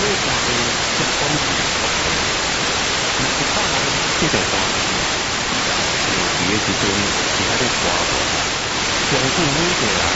所以大家加工是那一般人这种花是伫个时阵是喺咧刮过，相信每个人